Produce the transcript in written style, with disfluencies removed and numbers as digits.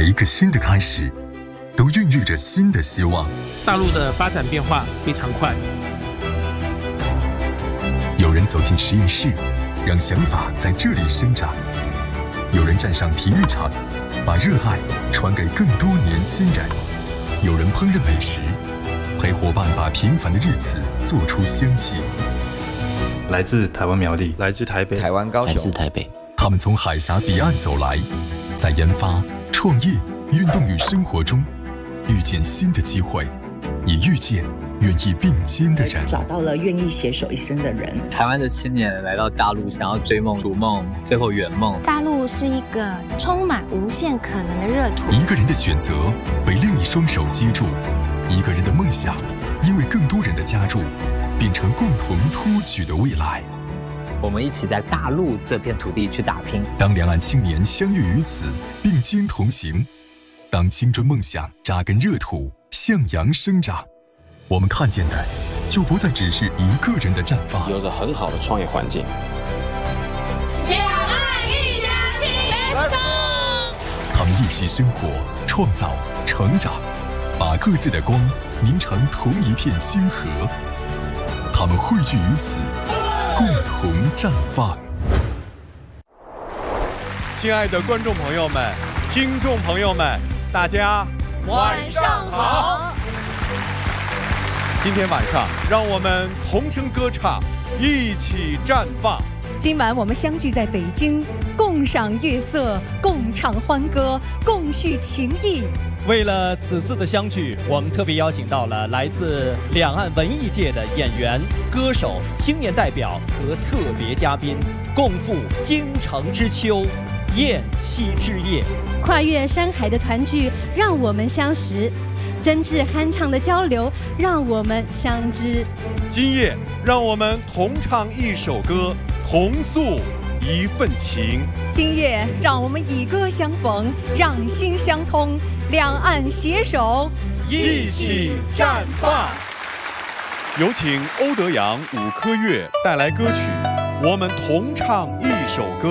每一个新的开始，都孕育着新的希望。 大陆的发展变化非常快， 有人走进实验室，让想法在这里生长；有人站上体育场，把热爱传给更多年轻人；有人烹饪美食，陪伙伴把平凡的日子做出香气。 来自台湾苗栗， 来自台北， 台湾高雄， 来自台北。 他们从海峡彼岸走来，在研发、创业、运动与生活中，遇见新的机会，也遇见愿意并肩的人。 找到了愿意携手一生的人。 台湾的青年来到大陆，想要追梦、逐梦，最后圆梦。 大陆是一个充满无限可能的热土。 一个人的选择被另一双手接住，一个人的梦想因为更多人的加入，变成共同托举的未来。 我们一起在大陆这片土地去打拼。 当两岸青年相遇于此，并肩同行，当青春梦想扎根热土，向阳生长，我们看见的就不再只是一个人的绽放， 有着很好的创业环境。 两岸一家亲 ，Let's go！ 他们一起生活、创造、成长，把各自的光凝成同一片星河。他们汇聚于此，共同绽放。 亲爱的观众朋友们、听众朋友们，大家晚上好！ 今天晚上，让我们同声歌唱，一起绽放。 今晚我们相聚在北京，共赏月色，共唱欢歌，共叙情谊。 为了此次的相聚，我们特别邀请到了来自两岸文艺界的演员、歌手、青年代表和特别嘉宾，共赴京城之秋，宴期之夜。 跨越山海的团聚，让我们相识；真挚酣畅的交流，让我们相知。 今夜，让我们同唱一首歌，同诉一份情。 今夜，让我们以歌相逢，让心相通，两岸携手， 一起绽放。有请欧德阳、伍科岳带来歌曲《我们同唱一首歌》。